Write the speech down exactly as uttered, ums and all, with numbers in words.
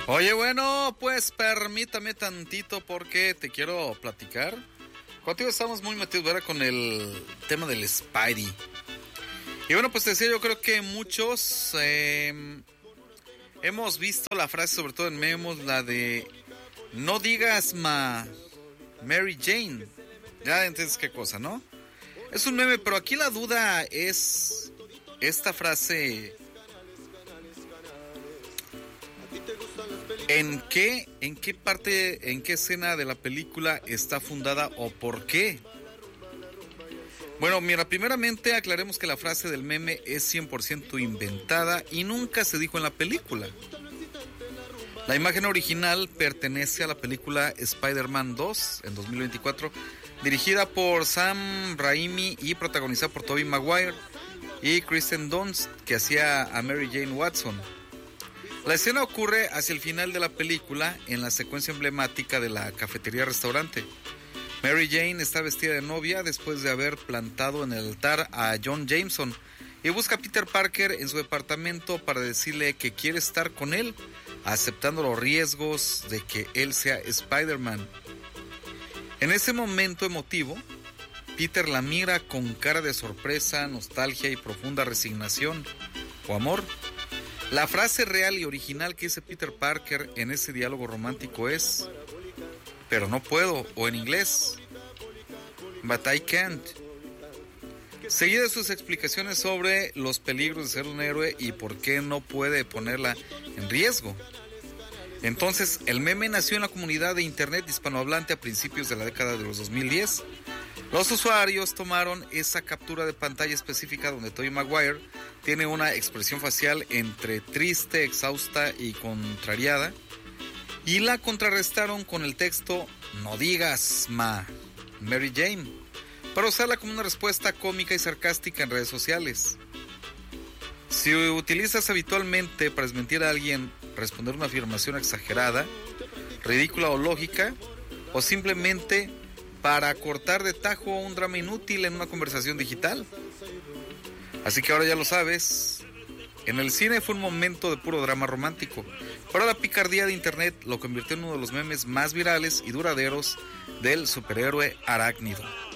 Oye, bueno, pues permítame tantito porque te quiero platicar. Contigo estamos muy metidos ahora con el tema del Spidey. Y bueno, pues te decía, yo creo que muchos eh, hemos visto la frase, sobre todo en memes, la de no digas ma Mary Jane. Ya entiendes qué cosa, ¿no? Es un meme, pero aquí la duda es esta frase. ¿En qué, en qué parte, en qué escena de la película está fundada o por qué? Bueno, mira, primeramente aclaremos que la frase del meme es cien por ciento inventada y nunca se dijo en la película. La imagen original pertenece a la película Spider-Man dos en dos mil veinticuatro, dirigida por Sam Raimi y protagonizada por Tobey Maguire y Kristen Dunst, que hacía a Mary Jane Watson. La escena ocurre hacia el final de la película, en la secuencia emblemática de la cafetería-restaurante. Mary Jane está vestida de novia después de haber plantado en el altar a John Jameson y busca a Peter Parker en su departamento para decirle que quiere estar con él, aceptando los riesgos de que él sea Spider-Man. En ese momento emotivo, Peter la mira con cara de sorpresa, nostalgia y profunda resignación o amor. La frase real y original que dice Peter Parker en ese diálogo romántico es pero no puedo, o en inglés but I can't, seguida de sus explicaciones sobre los peligros de ser un héroe y por qué no puede ponerla en riesgo. Entonces el meme nació en la comunidad de internet hispanohablante a principios de la década de los dos mil diez. Los usuarios tomaron esa captura de pantalla específica donde Tobey Maguire tiene una expresión facial entre triste, exhausta y contrariada, y la contrarrestaron con el texto no digas ma Mary Jane, para usarla como una respuesta cómica y sarcástica en redes sociales. Si utilizas habitualmente para desmentir a alguien, responder una afirmación exagerada, ridícula o lógica, o simplemente para cortar de tajo un drama inútil en una conversación digital. Así que ahora ya lo sabes, en el cine fue un momento de puro drama romántico, pero la picardía de internet lo convirtió en uno de los memes más virales y duraderos del superhéroe arácnido.